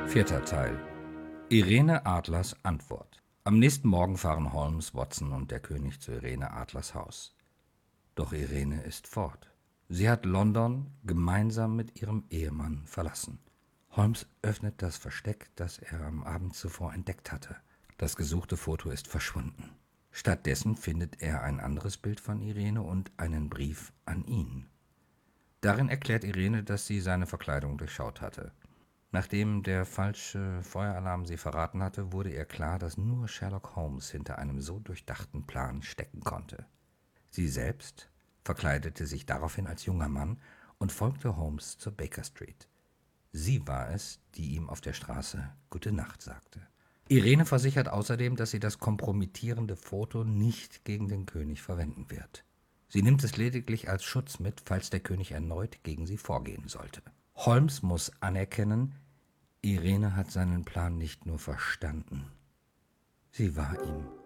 Vierter Teil. Irene Adlers Antwort. Am nächsten Morgen fahren Holmes, Watson und der König zu Irene Adlers Haus. Doch Irene ist fort. Sie hat London gemeinsam mit ihrem Ehemann verlassen. Holmes öffnet das Versteck, das er am Abend zuvor entdeckt hatte. Das gesuchte Foto ist verschwunden. Stattdessen findet er ein anderes Bild von Irene und einen Brief an ihn. Darin erklärt Irene, dass sie seine Verkleidung durchschaut hatte. Nachdem der falsche Feueralarm sie verraten hatte, wurde ihr klar, dass nur Sherlock Holmes hinter einem so durchdachten Plan stecken konnte. Sie selbst verkleidete sich daraufhin als junger Mann und folgte Holmes zur Baker Street. Sie war es, die ihm auf der Straße Gute Nacht sagte. Irene versichert außerdem, dass sie das kompromittierende Foto nicht gegen den König verwenden wird. Sie nimmt es lediglich als Schutz mit, falls der König erneut gegen sie vorgehen sollte. Holmes muss anerkennen, Irene hat seinen Plan nicht nur verstanden, sie war ihm